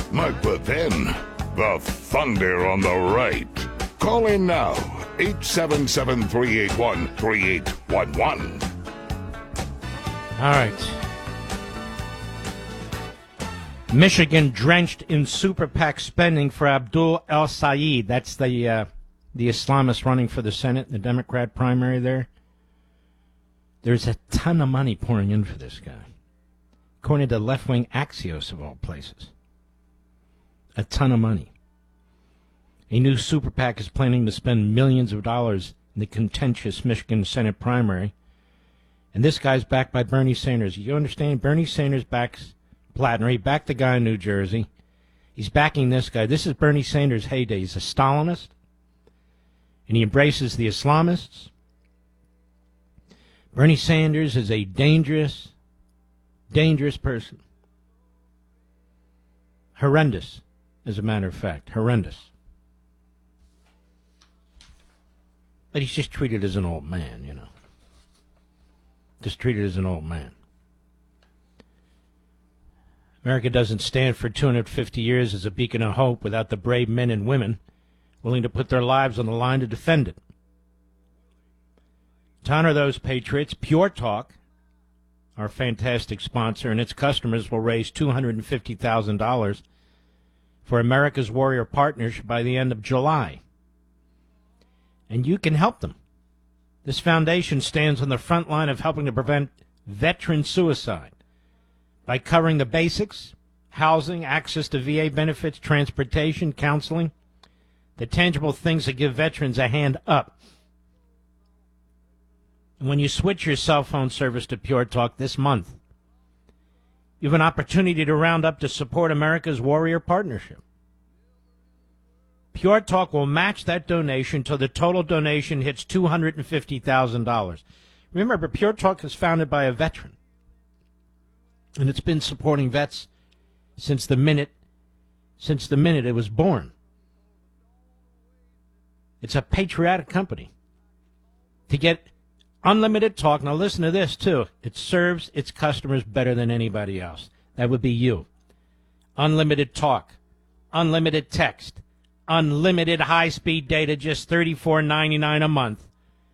But then, the thunder on the right. Call in now, 877-381-3811. All right. Michigan drenched in super PAC spending for Abdul El-Sayed. That's the Islamist running for the Senate in the Democrat primary there. There's a ton of money pouring in for this guy, according to left-wing Axios of all places. A ton of money. A new super PAC is planning to spend millions of dollars in the contentious Michigan Senate primary. And this guy's backed by Bernie Sanders. You understand? Bernie Sanders backs Plattner. He backed the guy in New Jersey. He's backing this guy. This is Bernie Sanders' heyday. He's a Stalinist, and he embraces the Islamists. Bernie Sanders is a dangerous, dangerous person. Horrendous, as a matter of fact. Horrendous. But he's just treated as an old man, you know. Just treated as an old man. America doesn't stand for 250 years as a beacon of hope without the brave men and women willing to put their lives on the line to defend it. To honor those patriots, Pure Talk, our fantastic sponsor, and its customers will raise $250,000 for America's Warrior Partnership by the end of July. And you can help them. This foundation stands on the front line of helping to prevent veteran suicide by covering the basics: housing, access to VA benefits, transportation, counseling, the tangible things that give veterans a hand up. And when you switch your cell phone service to Pure Talk this month, you have an opportunity to round up to support America's Warrior Partnership. Pure Talk will match that donation till the total donation hits $250,000. Remember, Pure Talk is founded by a veteran, and it's been supporting vets since the minute it was born. It's a patriotic company. To get unlimited talk, now listen to this too, it serves its customers better than anybody else. That would be you. Unlimited talk, unlimited text, unlimited high-speed data, just $34.99 a month.